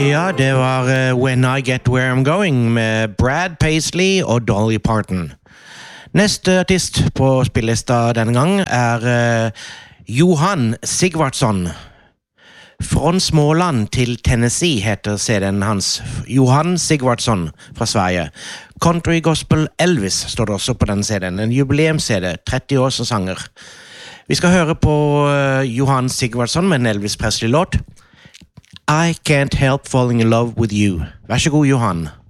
Ja, det var When I Get Where I'm Going med Brad Paisley og Dolly Parton. Neste artist på spillelista denne gang Johan Sigvardsson. Från Småland til Tennessee heter CD-en hans. Johan Sigvardsson fra Sverige. Country Gospel Elvis står det også på den CD-en. En jubileums-CD, 30 år som sanger. Vi skal høre på Johan Sigvardsson med en Elvis Presley-låt. I Can't Help Falling in Love with You. Vær så god, Johan.